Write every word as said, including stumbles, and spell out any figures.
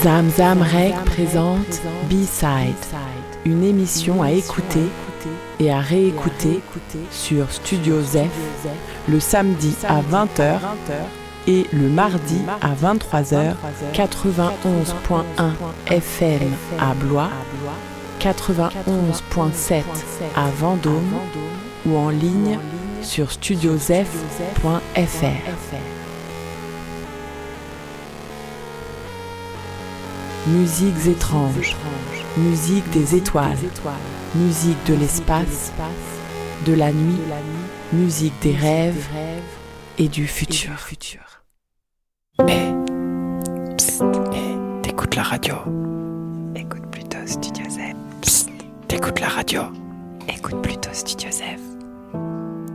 Zam Zam Rec présente B-Side, une émission à écouter et à réécouter sur Studio Zef le samedi à vingt heures et le mardi à vingt-trois heures, quatre-vingt-onze point un F M à Blois, quatre-vingt-onze point sept à Vendôme ou en ligne sur studio zef point f r. Musiques étranges, musique des étoiles, musique de l'espace, de la nuit, musique des rêves et du futur. Eh, psst, eh, t'écoutes la radio. Écoute plutôt Studio Zef. Psst, t'écoutes la radio. Écoute plutôt Studio Zef.